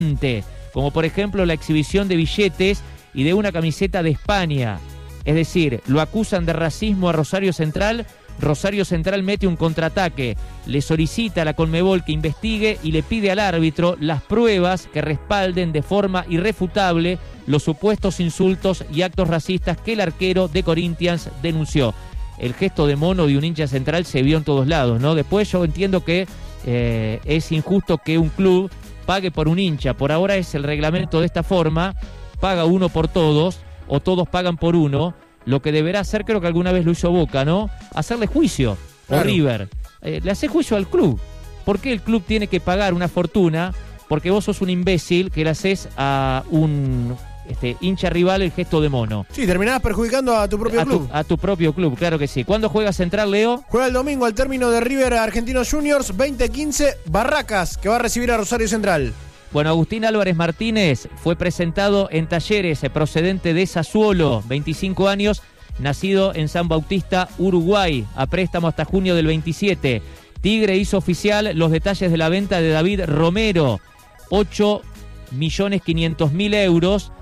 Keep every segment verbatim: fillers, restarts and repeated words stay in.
como por ejemplo la exhibición de billetes y de una camiseta de España. Es decir, lo acusan de racismo a Rosario Central. Rosario Central mete un contraataque, le solicita a la Conmebol que investigue y le pide al árbitro las pruebas que respalden de forma irrefutable los supuestos insultos y actos racistas que el arquero de Corinthians denunció. El gesto de mono de un hincha Central se vio en todos lados, ¿no? Después yo entiendo que eh, es injusto que un club pague por un hincha. Por ahora es el reglamento de esta forma, paga uno por todos o todos pagan por uno. Lo que deberá hacer, creo que alguna vez lo hizo Boca, ¿no? Hacerle juicio, claro. O River. Eh, le hace juicio al club. ¿Por qué el club tiene que pagar una fortuna? Porque vos sos un imbécil que le haces a un este, hincha rival el gesto de mono. Sí, terminabas perjudicando a tu propio a club. Tu, a tu propio club, claro que sí. ¿Cuándo juega Central, Leo? Juega el domingo al término de River Argentinos Juniors, veinte quince, Barracas, que va a recibir a Rosario Central. Bueno, Agustín Álvarez Martínez fue presentado en Talleres, procedente de Sassuolo, veinticinco años, nacido en San Bautista, Uruguay, a préstamo hasta junio del veintisiete. Tigre hizo oficial los detalles de la venta de David Romero, ocho millones quinientos mil euros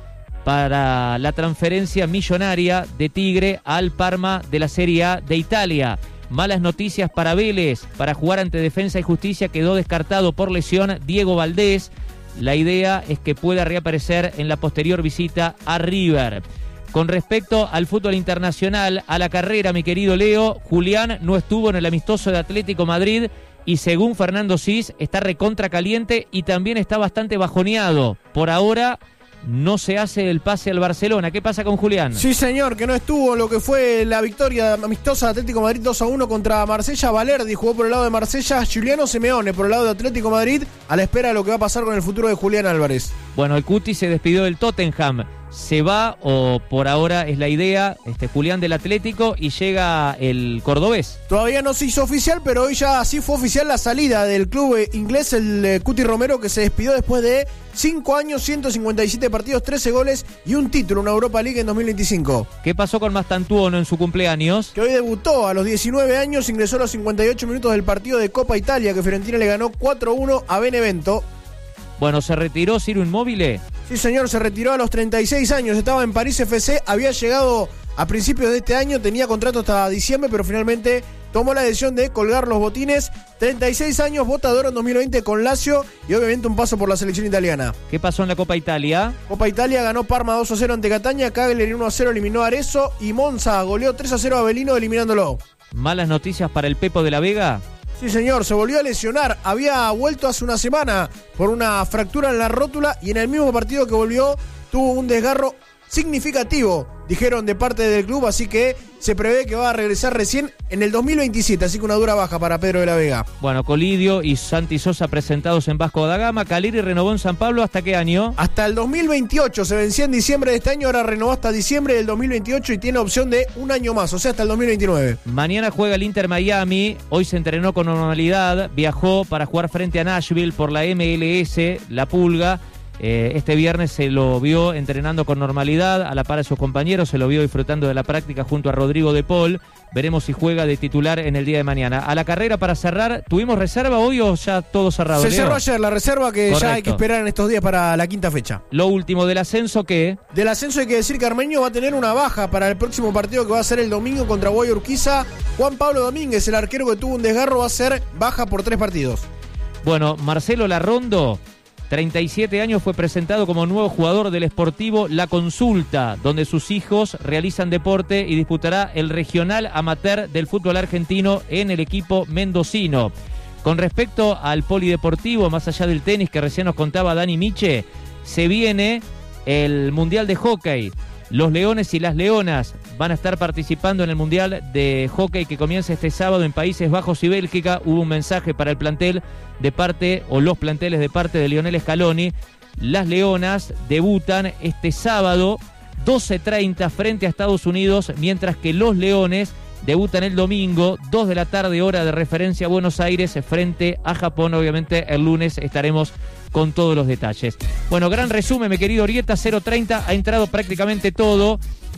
para la transferencia millonaria de Tigre al Parma de la Serie A de Italia. Malas noticias para Vélez, para jugar ante Defensa y Justicia quedó descartado por lesión Diego Valdés. La idea es que pueda reaparecer en la posterior visita a River. Con respecto al fútbol internacional, a la carrera, mi querido Leo, Julián no estuvo en el amistoso de Atlético Madrid y según Fernando Sis está recontra caliente y también está bastante bajoneado. Por ahora no se hace el pase al Barcelona. ¿Qué pasa con Julián? Sí, señor, que no estuvo lo que fue la victoria amistosa de Atlético Madrid dos a uno contra Marsella. Valerdi jugó por el lado de Marsella, Giuliano Simeone por el lado de Atlético Madrid, a la espera de lo que va a pasar con el futuro de Julián Álvarez. Bueno, el Cuti se despidió del Tottenham. Se va, o por ahora es la idea, este Julián del Atlético, y llega el cordobés. Todavía no se hizo oficial, pero hoy ya sí fue oficial la salida del club inglés, el eh, Cuti Romero, que se despidió después de cinco años, ciento cincuenta y siete partidos, trece goles y un título, una Europa League en dos mil veinticinco. ¿Qué pasó con Mastantuono en su cumpleaños? Que hoy debutó a los diecinueve años, ingresó a los cincuenta y ocho minutos del partido de Copa Italia, que Fiorentina le ganó cuatro a uno a Benevento. Bueno, ¿se retiró Ciro Immobile? Sí, señor, se retiró a los treinta y seis años, estaba en París F C, había llegado a principios de este año, tenía contrato hasta diciembre, pero finalmente tomó la decisión de colgar los botines. treinta y seis años, votador en dos mil veinte con Lazio y obviamente un paso por la selección italiana. ¿Qué pasó en la Copa Italia? Copa Italia ganó Parma dos a cero ante Catania, Cagliari uno a cero eliminó a Arezzo y Monza goleó tres a cero a Avellino eliminándolo. ¿Malas noticias para el Pepo de la Vega? Sí, señor, se volvió a lesionar, había vuelto hace una semana por una fractura en la rótula y en el mismo partido que volvió tuvo un desgarro significativo, dijeron de parte del club, así que se prevé que va a regresar recién en el dos mil veintisiete, así que una dura baja para Pedro de la Vega. Bueno, Colidio y Santi Sosa presentados en Vasco da Gama. Caleri renovó en San Pablo, ¿hasta qué año? Hasta el dos mil veintiocho, se vencía en diciembre de este año, ahora renovó hasta diciembre del dos mil veintiocho y tiene opción de un año más, o sea, hasta el dos mil veintinueve. Mañana juega el Inter Miami, hoy se entrenó con normalidad, viajó para jugar frente a Nashville por la M L S, la Pulga. Eh, este viernes se lo vio entrenando con normalidad a la par de sus compañeros, se lo vio disfrutando de la práctica junto a Rodrigo de Paul. Veremos si juega de titular en el día de mañana. A la carrera para cerrar, ¿tuvimos reserva hoy o ya todo cerrado? Se Leo? cerró ayer la reserva que Correcto. Ya hay que esperar en estos días para la quinta fecha. Lo último del ascenso, ¿qué? Del ascenso hay que decir que Armenio va a tener una baja para el próximo partido que va a ser el domingo contra Guay Urquiza. Juan Pablo Domínguez, el arquero que tuvo un desgarro, va a ser baja por tres partidos. Bueno, Marcelo Larrondo, treinta y siete años, fue presentado como nuevo jugador del Sportivo La Consulta, donde sus hijos realizan deporte y disputará el regional amateur del fútbol argentino en el equipo mendocino. Con respecto al polideportivo, más allá del tenis que recién nos contaba Dani Miche, se viene el Mundial de Hockey. Los Leones y las Leonas van a estar participando en el Mundial de Hockey que comienza este sábado en Países Bajos y Bélgica. Hubo un mensaje para el plantel de parte, o los planteles de parte de Lionel Scaloni. Las Leonas debutan este sábado doce treinta frente a Estados Unidos, mientras que los Leones debutan el domingo, dos de la tarde, hora de referencia, Buenos Aires, frente a Japón. Obviamente el lunes estaremos con todos los detalles. Bueno, gran resumen, mi querido Orieta, cero treinta, ha entrado prácticamente todo.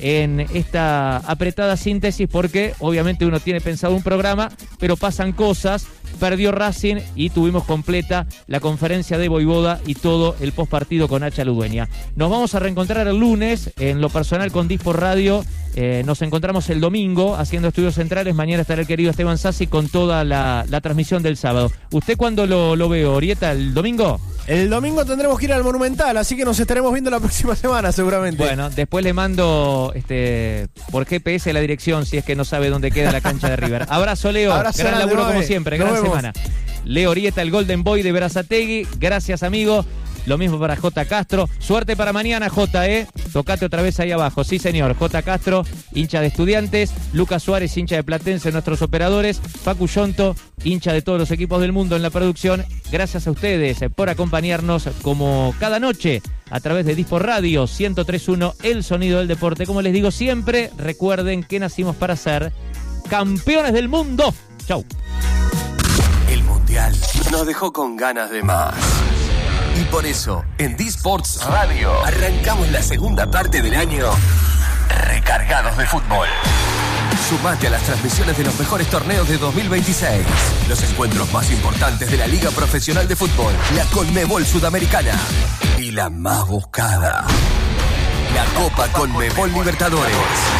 en esta apretada síntesis porque obviamente uno tiene pensado un programa, pero pasan cosas. Perdió Racing y tuvimos completa la conferencia de Voivoda y todo el postpartido con Hacha Ludueña. Nos vamos a reencontrar el lunes, en lo personal con Dispor Radio. Eh, nos encontramos el domingo haciendo estudios centrales. Mañana estará el querido Esteban Sassi con toda la, la transmisión del sábado. ¿Usted cuándo lo, lo ve, Orieta? ¿El domingo? El domingo tendremos que ir al Monumental, así que nos estaremos viendo la próxima semana seguramente. Bueno, después le mando este por G P S la dirección si es que no sabe dónde queda la cancha de River. Abrazo, Leo. Abrazo, gran laburo como siempre, gran vemos. semana. Leo Orieta, el Golden Boy de Berazategui. Gracias, amigo. Lo mismo para J. Castro. Suerte para mañana, J, ¿eh? Tocate otra vez ahí abajo. Sí, señor. J. Castro, hincha de Estudiantes. Lucas Suárez, hincha de Platense, nuestros operadores. Facu Yonto, hincha de todos los equipos del mundo en la producción. Gracias a ustedes por acompañarnos como cada noche a través de Dispor Radio ciento tres punto uno, el sonido del deporte. Como les digo siempre, recuerden que nacimos para ser campeones del mundo. Chau. El Mundial nos dejó con ganas de más. Y por eso, en D-Sports Radio, arrancamos la segunda parte del año recargados de fútbol. Sumate a las transmisiones de los mejores torneos de dos mil veintiséis. Los encuentros más importantes de la Liga Profesional de Fútbol, la Conmebol Sudamericana y la más buscada, la Copa Conmebol Libertadores.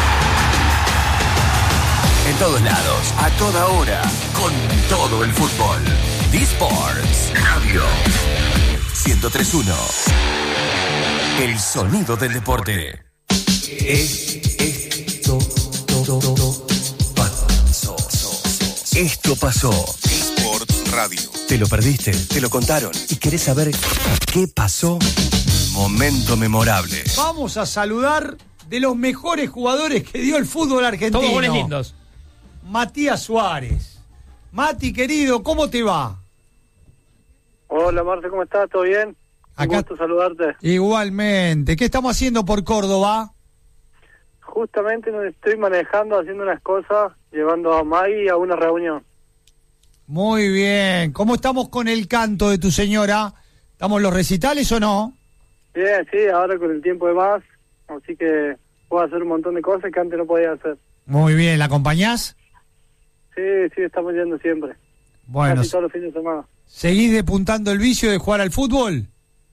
En todos lados, a toda hora, con todo el fútbol. D-Sports Radio ciento tres punto uno. El sonido del deporte. Esto pasó. Esto pasó. D-Sports Radio. ¿Te lo perdiste? ¿Te lo contaron? ¿Y querés saber qué pasó? Momento memorable. Vamos a saludar de los mejores jugadores que dio el fútbol argentino. Todos goles lindos. Matías Suárez. Mati, querido, ¿cómo te va? Hola, Marce, ¿cómo estás? ¿Todo bien? Acá- Un gusto saludarte. Igualmente. ¿Qué estamos haciendo por Córdoba? Justamente nos estoy manejando, haciendo unas cosas, llevando a Maggie a una reunión. Muy bien. ¿Cómo estamos con el canto de tu señora? ¿Estamos en los recitales o no? Bien, sí, ahora con el tiempo de más, así que puedo hacer un montón de cosas que antes no podía hacer. Muy bien. ¿La acompañás? Sí, sí, estamos yendo siempre. Bueno, Casi todos los fines de semana. ¿seguís depuntando el vicio de jugar al fútbol?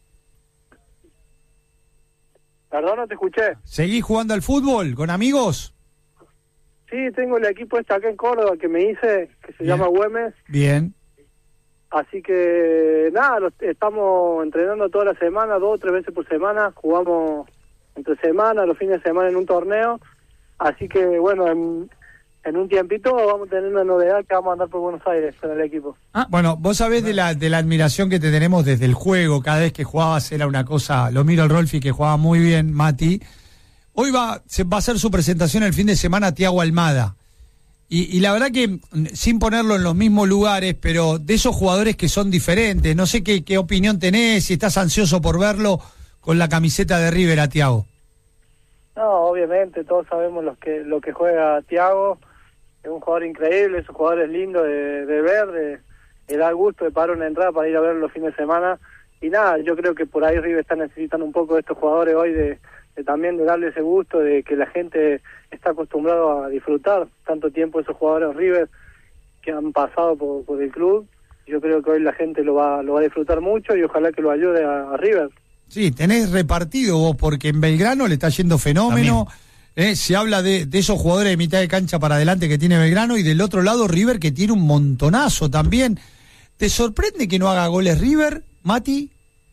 Perdón, no te escuché. ¿Seguís jugando al fútbol con amigos? Sí, tengo el equipo este acá en Córdoba que me hice, que se Bien. llama Güemes. Bien. Así que, nada, los- estamos entrenando toda la semana, dos o tres veces por semana. Jugamos entre semana, los fines de semana en un torneo. Así que, bueno, en, en un tiempito vamos a tener una novedad que vamos a andar por Buenos Aires con el equipo. Ah, bueno, vos sabés de la, de la admiración que te tenemos desde el juego. Cada vez que jugabas era una cosa. Lo miro al Rolfi, que jugaba muy bien, Mati. Hoy va, se va a hacer su presentación el fin de semana Thiago Almada. Y, y la verdad que, mm, sin ponerlo en los mismos lugares, pero de esos jugadores que son diferentes, no sé qué, qué opinión tenés, si estás ansioso por verlo con la camiseta de River a Thiago. No, obviamente, todos sabemos los que, lo que juega Thiago. Es un jugador increíble, es un jugador es lindo de, de ver, de, de dar gusto de pagar una entrada para ir a verlo los fines de semana. Y nada, yo creo que por ahí River está necesitando un poco de estos jugadores hoy, de, de también de darle ese gusto, de que la gente está acostumbrado a disfrutar tanto tiempo esos jugadores en River que han pasado por, por el club. Yo creo que hoy la gente lo va, lo va a disfrutar mucho y ojalá que lo ayude a, a River. Sí, tenés repartido vos, porque en Belgrano le está yendo fenómeno. Eh, se habla de, de esos jugadores de mitad de cancha para adelante que tiene Belgrano, y del otro lado River, que tiene un montonazo también. ¿Te sorprende que no haga goles River, Mati?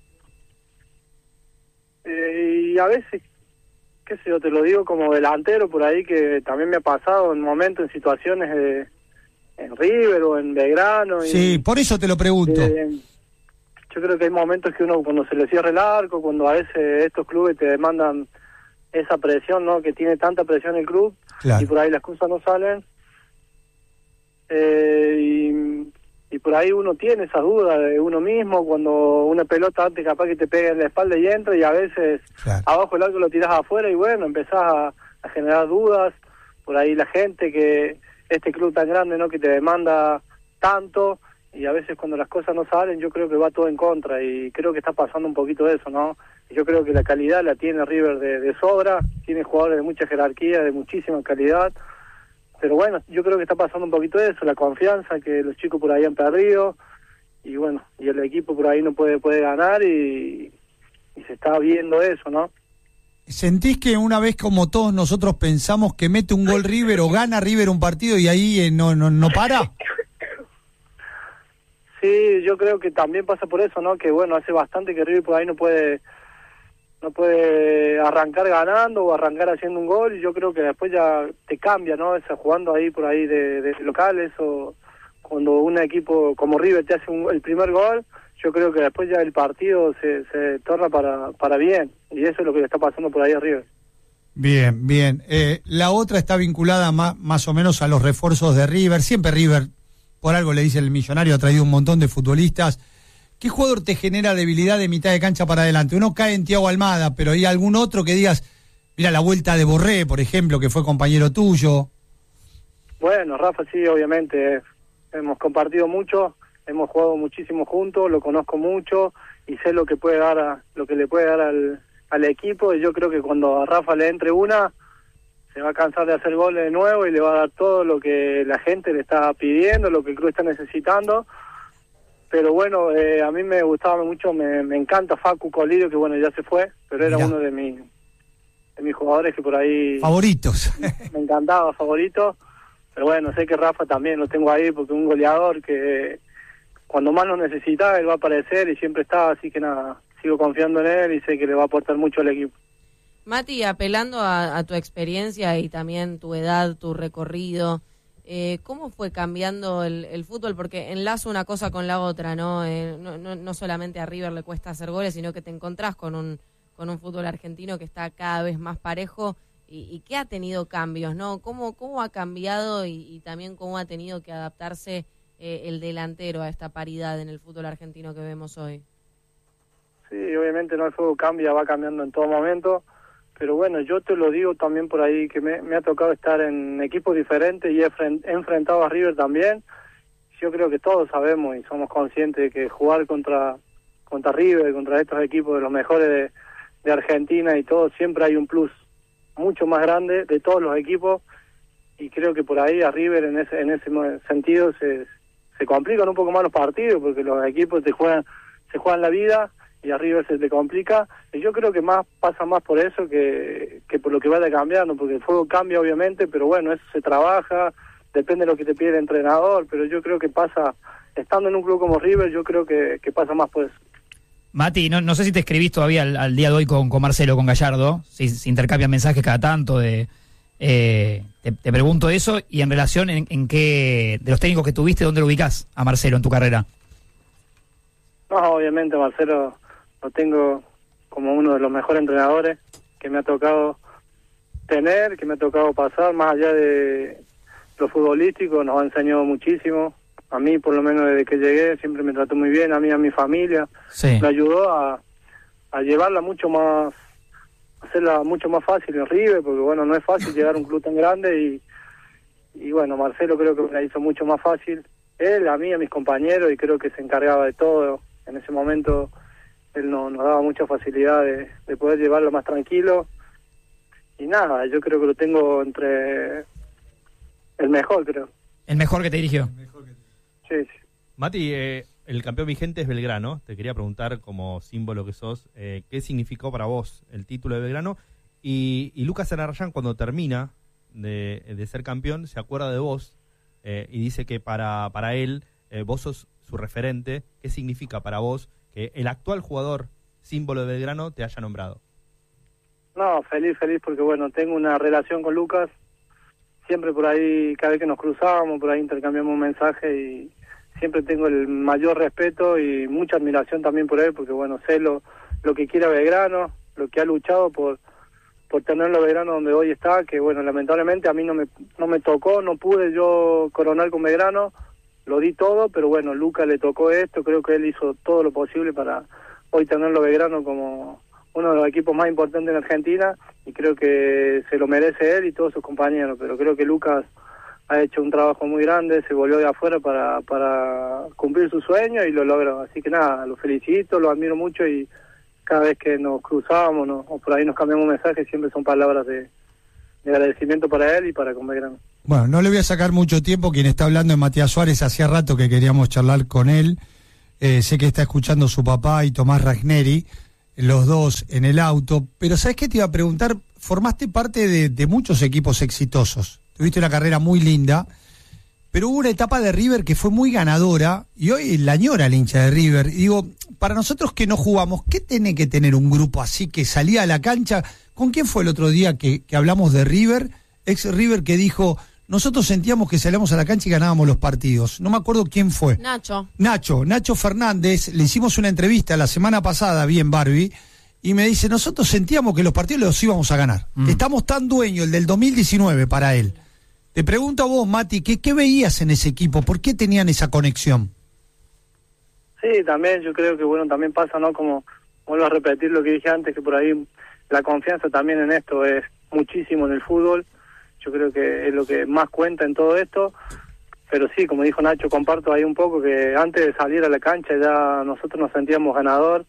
Eh, y a veces, qué sé yo, te lo digo como delantero por ahí, que también me ha pasado en momentos, en situaciones de, en River o en Belgrano. Y, Sí, por eso te lo pregunto. eh, yo creo que hay momentos que uno, cuando se le cierra el arco, cuando a veces estos clubes te demandan esa presión, ¿no? Que tiene tanta presión el club, Claro. y por ahí las cosas no salen. Eh, y, y por ahí uno tiene esa duda de uno mismo, cuando una pelota antes capaz que te pega en la espalda y entra, y a veces Claro. abajo el arco lo tirás afuera, y bueno, empezás a, a generar dudas. Por ahí la gente, que este club tan grande, ¿no? Que te demanda tanto, y a veces cuando las cosas no salen, yo creo que va todo en contra, y creo que está pasando un poquito de eso, ¿no? Yo creo que la calidad la tiene River de, de sobra, tiene jugadores de mucha jerarquía, de muchísima calidad, pero bueno, yo creo que está pasando un poquito eso, la confianza que los chicos por ahí han perdido, y bueno, y el equipo por ahí no puede puede ganar, y, y se está viendo eso, ¿no? ¿Sentís que una vez como todos nosotros pensamos que mete un gol River o gana River un partido y ahí eh, no, no, no para? Sí, yo creo que también pasa por eso, ¿no? Que bueno, hace bastante que River por ahí no puede no puede arrancar ganando o arrancar haciendo un gol, y yo creo que después ya te cambia, ¿no? Esa, jugando ahí por ahí de, de locales, o cuando un equipo como River te hace un, el primer gol, yo creo que después ya el partido se, se torna para, para bien, y eso es lo que le está pasando por ahí a River. Bien, bien. Eh, la otra está vinculada más, más o menos a los refuerzos de River. Siempre River, por algo le dice el millonario, ha traído un montón de futbolistas. ¿Qué jugador te genera debilidad de mitad de cancha para adelante? Uno cae en Thiago Almada, pero ¿hay algún otro que digas, mira la vuelta de Borré, por ejemplo, que fue compañero tuyo? Bueno, Rafa sí, obviamente, hemos compartido mucho, hemos jugado muchísimo juntos, lo conozco mucho y sé lo que puede dar a, lo que le puede dar al, al equipo, y yo creo que cuando a Rafa le entre una, se va a cansar de hacer goles de nuevo y le va a dar todo lo que la gente le está pidiendo, lo que el club está necesitando. Pero bueno, eh, a mí me gustaba mucho, me, me encanta Facu Colidio, que bueno, ya se fue, pero era Mirá. uno de mis de mis jugadores que por ahí... Favoritos. Me encantaba, favorito. Pero bueno, sé que Rafa también lo tengo ahí, porque es un goleador que cuando más lo necesita, él va a aparecer y siempre está, así que nada, sigo confiando en él y sé que le va a aportar mucho al equipo. Mati, apelando a, a tu experiencia y también tu edad, tu recorrido... Eh, ¿Cómo fue cambiando el, el fútbol? Porque enlazo una cosa con la otra, ¿no? Eh, no, no, no solamente a River le cuesta hacer goles, sino que te encontrás con un con un fútbol argentino que está cada vez más parejo y, y que ha tenido cambios, ¿no? ¿Cómo, cómo ha cambiado y, y también cómo ha tenido que adaptarse eh, el delantero a esta paridad en el fútbol argentino que vemos hoy? Sí, obviamente no, el juego cambia, va cambiando en todo momento. Pero bueno, yo te lo digo también por ahí, que me, me ha tocado estar en equipos diferentes y he, fren, he enfrentado a River también. Yo creo que todos sabemos y somos conscientes de que jugar contra contra River, contra estos equipos de los mejores de, de Argentina y todo, siempre hay un plus mucho más grande de todos los equipos, y creo que por ahí a River en ese en ese sentido se, se complican un poco más los partidos, porque los equipos te juegan se juegan la vida y a River se te complica, y yo creo que más pasa más por eso que, que por lo que vaya cambiando, porque el juego cambia obviamente, pero bueno, eso se trabaja, depende de lo que te pide el entrenador, pero yo creo que pasa, estando en un club como River, yo creo que, que pasa más por eso. Mati, no, no sé si te escribís todavía al, al día de hoy con, con Marcelo, con Gallardo, si, si intercambian mensajes cada tanto, de eh, te, te pregunto eso, y en relación en, en qué, de los técnicos que tuviste, ¿dónde lo ubicás a Marcelo en tu carrera? No, obviamente Marcelo lo tengo como uno de los mejores entrenadores que me ha tocado tener, que me ha tocado pasar, más allá de lo futbolístico, nos ha enseñado muchísimo. A mí, por lo menos desde que llegué, siempre me trató muy bien, a mí y a mi familia. Sí. Me ayudó a, a llevarla mucho más, hacerla mucho más fácil en River, porque bueno, no es fácil llegar a un club tan grande, y, y bueno, Marcelo creo que me la hizo mucho más fácil. Él, a mí, a mis compañeros, y creo que se encargaba de todo. En ese momento él no, nos daba mucha facilidad de, de poder llevarlo más tranquilo. Y nada, yo creo que lo tengo entre el mejor, creo. ¿El mejor que te dirigió? Sí, sí. Mati, eh, el campeón vigente es Belgrano. Te quería preguntar, como símbolo que sos, eh, ¿qué significó para vos el título de Belgrano? Y, y Lucas Arrayán, cuando termina de, de ser campeón, se acuerda de vos eh, y dice que para, para él, eh, vos sos su referente. ¿Qué significa para vos que el actual jugador símbolo de Belgrano te haya nombrado? No, feliz, feliz, porque bueno, tengo una relación con Lucas. Siempre por ahí, cada vez que nos cruzábamos, por ahí intercambiamos un mensaje, y siempre tengo el mayor respeto y mucha admiración también por él, porque bueno, sé lo, lo que quiere Belgrano, lo que ha luchado por por tenerlo a Belgrano donde hoy está, que bueno, lamentablemente a mí no me no me tocó, no pude yo coronar con Belgrano, lo di todo, pero bueno, Lucas le tocó esto, creo que él hizo todo lo posible para hoy tenerlo a Belgrano como uno de los equipos más importantes en Argentina, y creo que se lo merece él y todos sus compañeros, pero creo que Lucas ha hecho un trabajo muy grande, se volvió de afuera para para cumplir su sueño y lo logró, así que nada, lo felicito, lo admiro mucho, y, cada vez que nos cruzábamos no, o por ahí nos cambiamos mensajes, siempre son palabras de, de agradecimiento para él y para con Belgrano. Bueno, no le voy a sacar mucho tiempo. Quien está hablando es Matías Suárez. Hacía rato que queríamos charlar con él. Eh, sé que está escuchando su papá y Tomás Ragneri, los dos en el auto. Pero ¿sabes qué te iba a preguntar? Formaste parte de, de muchos equipos exitosos. Tuviste una carrera muy linda, pero hubo una etapa de River que fue muy ganadora y hoy la añora el hincha de River. Y digo, para nosotros que no jugamos, ¿qué tiene que tener un grupo así que salía a la cancha? ¿Con quién fue el otro día que, que hablamos de River? Ex River que dijo... Nosotros sentíamos que salíamos a la cancha y ganábamos los partidos. No me acuerdo quién fue. Nacho. Nacho, Nacho Fernández. Le hicimos una entrevista la semana pasada, bien Barbie, y me dice, nosotros sentíamos que los partidos los íbamos a ganar. Mm. Estamos tan dueños, el del dos mil diecinueve para él. Te pregunto a vos, Mati, ¿qué, qué veías en ese equipo? ¿Por qué tenían esa conexión? Sí, también yo creo que, bueno, también pasa, ¿no? Como vuelvo a repetir lo que dije antes, que por ahí la confianza también en esto es muchísimo en el fútbol. Yo creo que es lo que más cuenta en todo esto, pero sí, como dijo Nacho, comparto ahí un poco que antes de salir a la cancha ya nosotros nos sentíamos ganador,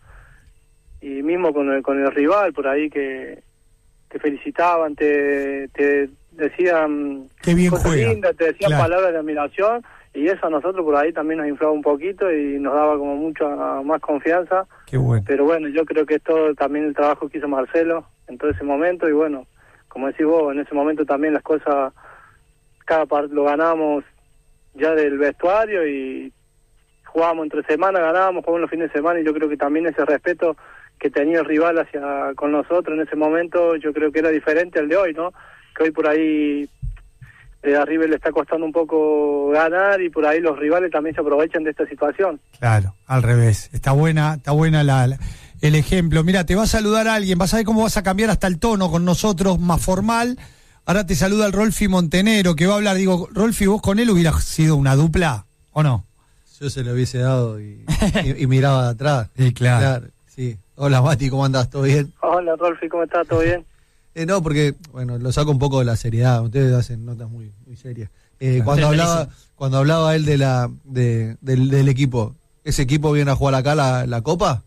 y mismo con el, con el rival por ahí que te felicitaban, te, te decían Qué bien cosas juega. lindas, te decían Claro. palabras de admiración, y eso a nosotros por ahí también nos inflaba un poquito y nos daba como mucha más confianza. Qué bueno. Pero bueno, yo creo que es todo también el trabajo que hizo Marcelo en todo ese momento, y bueno, como decís vos, en ese momento también las cosas, cada parte lo ganábamos ya del vestuario y jugábamos entre semana, ganábamos, jugábamos los fines de semana, y yo creo que también ese respeto que tenía el rival hacia con nosotros en ese momento, yo creo que era diferente al de hoy, ¿no? Que hoy por ahí eh, a River le está costando un poco ganar, y por ahí los rivales también se aprovechan de esta situación. Claro, al revés. Está buena, está buena la... la... el ejemplo. Mira, te va a saludar alguien, vas a ver cómo vas a cambiar hasta el tono con nosotros, más formal. Ahora te saluda el Rolfi Montenegro, que va a hablar. Digo, Rolfi, vos con él hubieras sido una dupla, ¿o no? Yo se lo hubiese dado y, y, y miraba de atrás. Sí, claro. claro. Sí. Hola, Mati, ¿cómo andás? ¿Todo bien? Hola, Rolfi, ¿cómo estás? ¿Todo bien? Eh, no, porque, bueno, lo saco un poco de la seriedad. Ustedes hacen notas muy, muy serias. Eh, cuando hablaba cuando hablaba él de la de, del, del equipo, ¿ese equipo viene a jugar acá la, la Copa?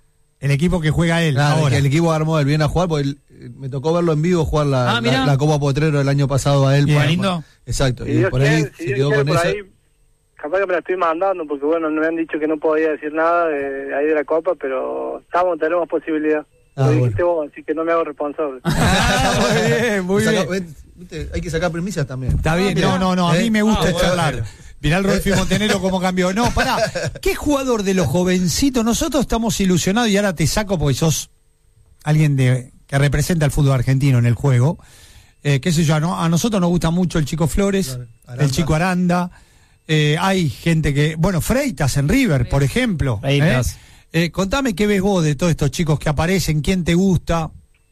El equipo que juega él Claro, ahora. el, el equipo armó él viene a jugar, porque él, eh, me tocó verlo en vivo jugar la, Ah, mirá. la, la Copa Potrero el año pasado a él. Bien, Por- lindo. Exacto, Si y Dios por ahí quiere, si se Dios quedó quiere, con por eso. ahí, capaz que me la estoy mandando, porque bueno, me han dicho que no podía decir nada de ahí de la Copa, pero estamos, tenemos posibilidad. Ah, Lo bueno. dijiste vos, así que no me hago responsable. Ah, muy bien, muy Saca- bien. ven, viste, hay que sacar premisas también. Está bien, Mirá, no, no, no, a ¿eh? mí me gusta Ah, bueno, charlar. bueno. Mirá el Rolfi Montenegro cómo cambió. No, pará, ¿qué jugador de los jovencitos? Nosotros estamos ilusionados y ahora te saco porque sos alguien de que representa al fútbol argentino en el juego. Eh, qué sé yo, ¿no? A nosotros nos gusta mucho el chico Flores, Claro, Aranda. el chico Aranda. Eh, hay gente que, bueno, Freitas en River, por ejemplo. ¿eh? Freitas. Eh, contame qué ves vos de todos estos chicos que aparecen, quién te gusta.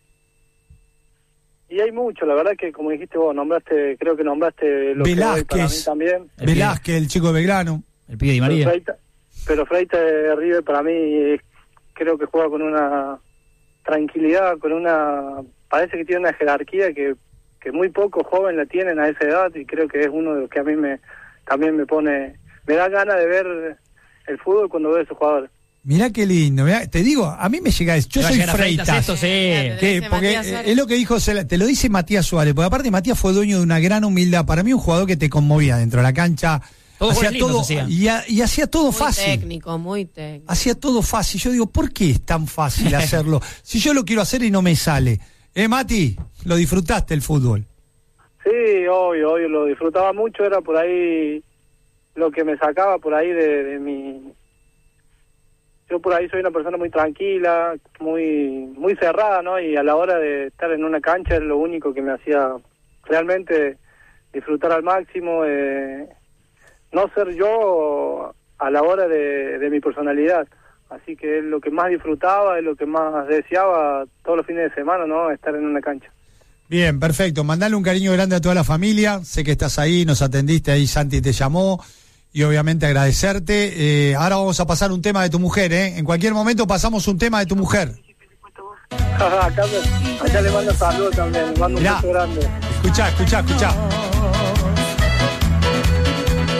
Y hay mucho, la verdad que como dijiste vos, nombraste, creo que nombraste lo que hoy para mí Velázquez. también. El Velázquez, el chico de Belgrano. El pibe Di Pero María. Freitas, pero Freitas de River para mí eh, creo que juega con una tranquilidad, con una, parece que tiene una jerarquía que, que muy pocos jóvenes la tienen a esa edad, y creo que es uno de los que a mí me también me pone, me da ganas de ver el fútbol cuando veo a esos jugadores. Mirá qué lindo, mirá, te digo, a mí me llega eso. Yo Te va a soy llegar a Freitas Freitas. esto, sí. Te ¿Qué? dice Porque Matías eh, Suárez. es lo que dijo, Cela- te lo dice Matías Suárez, porque aparte Matías fue dueño de una gran humildad. Para mí un jugador que te conmovía dentro de la cancha, Todos hacía goles lindos todo hacía. y, ha- y hacía todo Muy fácil. técnico, muy técnico. Hacía todo fácil. Yo digo, ¿por qué es tan fácil hacerlo? Si yo lo quiero hacer y no me sale. Eh, Mati, lo disfrutaste el fútbol. Sí, obvio, obvio, lo disfrutaba mucho, era por ahí lo que me sacaba por ahí de, de mi... Yo por ahí soy una persona muy tranquila, muy muy cerrada, ¿no? Y a la hora de estar en una cancha es lo único que me hacía realmente disfrutar al máximo, eh, no ser yo a la hora de, de mi personalidad. Así que es lo que más disfrutaba, es lo que más deseaba todos los fines de semana, ¿no? Estar en una cancha. Bien, perfecto. Mandale un cariño grande a toda la familia. Sé que estás ahí, nos atendiste ahí, Santi te llamó. Y obviamente agradecerte. Eh, ahora vamos a pasar un tema de tu mujer, ¿eh? En cualquier momento pasamos un tema de tu mujer. acá, me- acá le mando saludos también, le mando un Mirá. beso grande. Escuchá, escuchá, escuchá.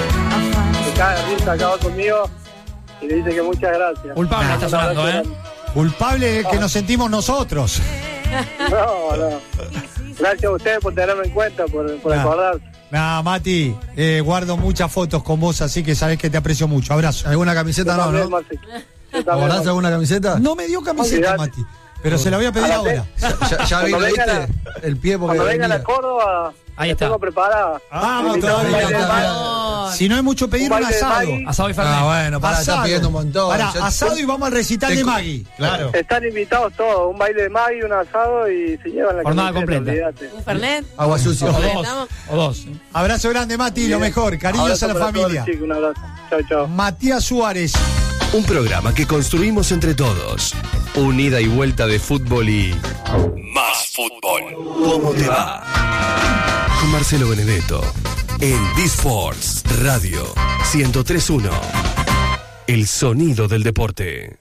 Se cae de risa, acaba conmigo y le dice que muchas gracias. Culpable está sonando, ¿eh? Culpable es que nos sentimos nosotros. No, no. Gracias a ustedes por tenerme en cuenta, por, por Nah. acordar. Nah, Mati, eh, guardo muchas fotos con vos, así que sabés que te aprecio mucho. Abrazo. ¿Alguna camiseta no, no? ¿Guardás alguna camiseta? No me dio camiseta, Olvidate. Mati, pero se la voy a pedir A la ahora. Ya, ya vi, Cuando ¿viste? vengan El pie porque Cuando vengan venía. a Córdoba, Ahí la está. tengo preparada. Vamos Invitamos todavía, un baile de todavía. Maggi. Si no hay mucho pedir, Un un baile de asado. Maggi. Asado y Fernet. Ah, bueno, pará, estás pidiendo un montón. Pará, Ya- asado y vamos al recital Te- de Maggie. Claro. Están invitados todos, un baile de Maggi, un asado y se llevan la Jornada camiseta, completa. olvídate. ¿Un Fernet? Agua sucia. O dos. ¿Estamos? O dos. Abrazo grande, Mati, lo mejor. Cariños Abrazo a la para todos, familia. chicos, un abrazo. Chao, chao. Matías Suárez. Un programa que construimos entre todos. Un ida y vuelta de fútbol y más fútbol. ¿Cómo te va? Con Marcelo Benedetto en D-Sports Radio ciento tres punto uno. El sonido del deporte.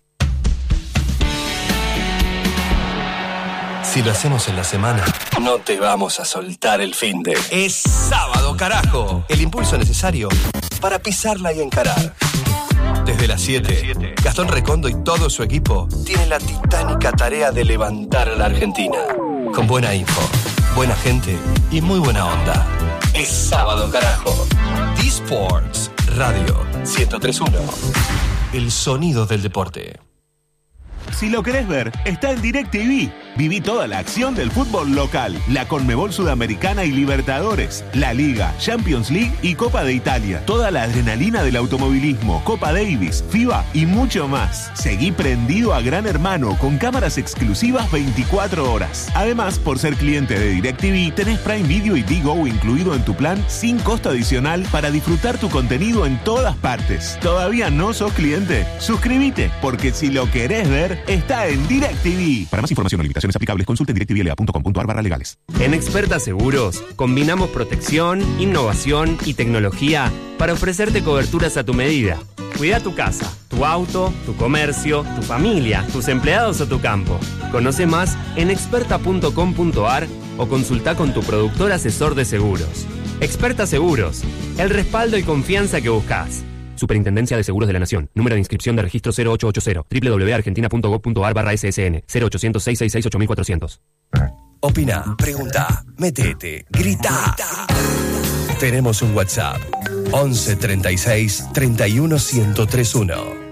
Si lo hacemos en la semana, no te vamos a soltar el finde. Es sábado, carajo. El impulso necesario para pisarla y encarar. Desde las siete, Gastón Recondo y todo su equipo tienen la titánica tarea de levantar a la Argentina. Con buena info, buena gente y muy buena onda. Es sábado, carajo. D-Sports Radio ciento tres punto uno. El sonido del deporte. Si lo querés ver, está en DirecTV. Viví toda la acción del fútbol local, la Conmebol Sudamericana y Libertadores, la Liga, Champions League y Copa de Italia. Toda la adrenalina del automovilismo, Copa Davis, FIBA y mucho más. Seguí prendido a Gran Hermano con cámaras exclusivas veinticuatro horas. Además, por ser cliente de DirecTV, tenés Prime Video y Digo incluido en tu plan sin costo adicional para disfrutar tu contenido en todas partes. ¿Todavía no sos cliente? Suscríbete, porque si lo querés ver, está en DirecTV. Para más información o limitaciones aplicables, consulte en directvla punto com punto ar barra legales. En Experta Seguros, combinamos protección, innovación y tecnología para ofrecerte coberturas a tu medida. Cuida tu casa, tu auto, tu comercio, tu familia, tus empleados o tu campo. Conoce más en experta punto com punto ar o consulta con tu productor asesor de seguros. Experta Seguros, el respaldo y confianza que buscas. Superintendencia de Seguros de la Nación. Número de inscripción de registro cero ocho ocho cero. doble u doble u doble u punto argentina punto gov punto ar barra ese ese ene. cero ochocientos, seiscientos sesenta y seis, ocho mil cuatrocientos. Opina, pregunta, metete, grita. Tenemos un WhatsApp. once treinta y seis, treinta y uno, ciento tres punto uno.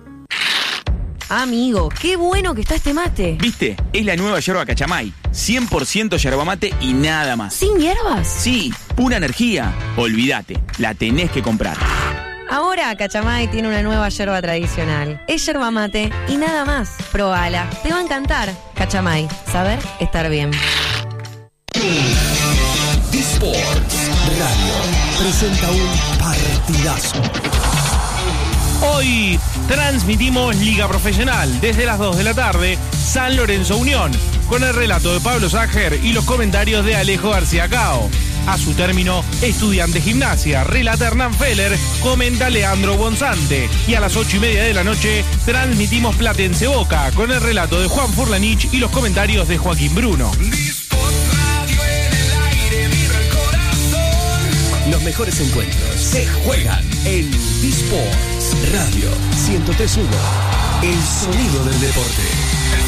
Amigo, qué bueno que está este mate. ¿Viste? Es la nueva yerba Cachamay. cien por ciento yerba mate y nada más. ¿Sin hierbas? Sí, pura energía. Olvídate, la tenés que comprar. Ahora Cachamay tiene una nueva yerba tradicional. Es yerba mate y nada más. Probala, te va a encantar. Cachamay, saber estar bien. D-Sports Radio presenta un partidazo. Hoy transmitimos Liga Profesional desde las dos de la tarde, San Lorenzo Unión, con el relato de Pablo Ságer y los comentarios de Alejo García Cao. A su término, Estudiante Gimnasia, relata Hernán Feller, comenta Leandro Bonzante. Y a las ocho y media de la noche transmitimos Platense Boca, con el relato de Juan Furlanich y los comentarios de Joaquín Bruno. Los mejores encuentros se juegan en D-Sports Radio ciento tres punto uno. El sonido del deporte.